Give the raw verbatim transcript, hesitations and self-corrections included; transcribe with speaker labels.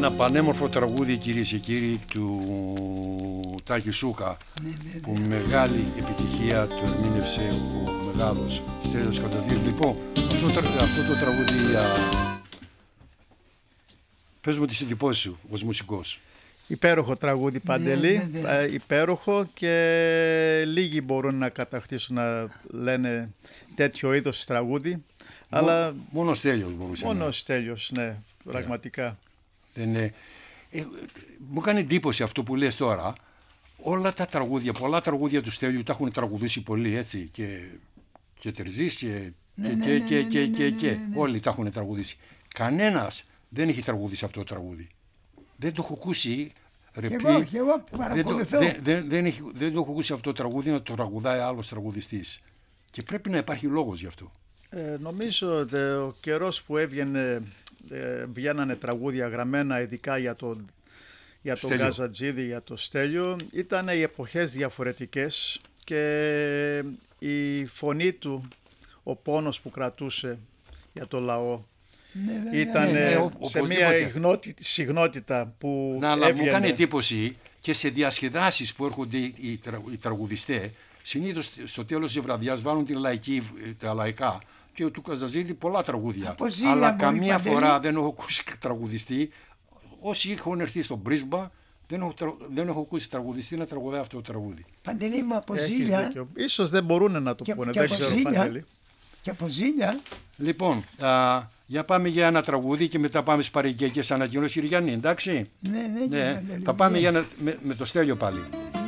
Speaker 1: Ένα πανέμορφο τραγούδι, κυρίες και κύριοι, του Τάκη Σούκα,
Speaker 2: ναι, ναι, ναι.
Speaker 1: που με μεγάλη επιτυχία το ερμήνευσε ο μεγάλος Στέλιος Καζαντζίδης. Λοιπόν, αυτό, αυτό το τραγούδι, α, πες μου τις εντυπώσεις σου ως μουσικός.
Speaker 3: Υπέροχο τραγούδι, Παντελή,
Speaker 2: ναι, ναι, ναι.
Speaker 3: Ε, υπέροχο, και λίγοι μπορούν να κατακτήσουν να λένε τέτοιο είδος τραγούδι. Μο, αλλά
Speaker 1: μόνο ο Στέλιος μπορούσε.
Speaker 3: Μόνο
Speaker 1: να...
Speaker 3: ο Στέλιος, ναι, πραγματικά.
Speaker 1: Δεν είναι... ε, μου κάνει εντύπωση αυτό που λες τώρα. Όλα τα τραγούδια, πολλά τραγούδια του Στέλιου τα έχουν τραγουδήσει πολλοί, έτσι, και, και Τερζής και,
Speaker 2: ναι,
Speaker 1: και,
Speaker 2: ναι,
Speaker 1: και,
Speaker 2: ναι,
Speaker 1: και,
Speaker 2: ναι,
Speaker 1: και,
Speaker 2: ναι,
Speaker 1: και,
Speaker 2: ναι,
Speaker 1: και.
Speaker 2: ναι, ναι.
Speaker 1: Όλοι τα έχουν τραγουδήσει. Κανένας δεν έχει τραγουδήσει αυτό το τραγούδι. Δεν το έχω ακούσει. Ρεπί,
Speaker 2: Και εγώ, και εγώ
Speaker 1: δεν, το,
Speaker 2: παρακολουθώ.
Speaker 1: δεν, δεν, δεν, έχει, δεν το έχω ακούσει αυτό το τραγούδι να το τραγουδάει άλλος τραγουδιστής. Και πρέπει να υπάρχει λόγος γι' αυτό.
Speaker 3: Ε, νομίζω ότι ο καιρός που έβγαινε, ε, βγαίνανε τραγούδια γραμμένα ειδικά για τον, για τον Καζαντζίδη, για το Στέλιο, ήταν οι εποχές διαφορετικές και η φωνή του, ο πόνος που κρατούσε για το λαό,
Speaker 2: Ναι, ναι,
Speaker 3: ήταν
Speaker 2: ναι, ναι,
Speaker 1: ο,
Speaker 3: σε μια υγνώτη, συγνότητα που
Speaker 1: να, αλλά
Speaker 3: έβγαινε.
Speaker 1: μου κάνει εντύπωση και σε διασκεδάσεις που έρχονται οι, οι, τρα, οι τραγουδιστές, συνήθως στο τέλος της βραδιάς βάλουν την λαϊκή, τα λαϊκά, και του Καζαντζίδη πολλά τραγούδια. Αλλά καμία Παντελή. φορά δεν έχω ακούσει τραγουδιστή, όσοι έχουν έρθει στο Μπρίσμπα, δεν έχω, δεν έχω ακούσει τραγουδιστή να τραγουδάει αυτό το τραγούδι.
Speaker 2: Παντελή μου, από ζήλια.
Speaker 3: Ίσως δεν μπορούν να το
Speaker 2: και,
Speaker 3: πούνε,
Speaker 2: και
Speaker 3: δεν ξέρω, Παντελή.
Speaker 2: Και από ζήλια.
Speaker 1: Λοιπόν, α, για πάμε για ένα τραγούδι και μετά πάμε στις παροικιακές ανακοινώσεις, Γιάννη, εντάξει.
Speaker 2: Ναι, ναι, ναι,
Speaker 1: ναι.
Speaker 2: ναι, ναι,
Speaker 1: Θα πάμε για ένα, με, με το Στέλιο πάλι.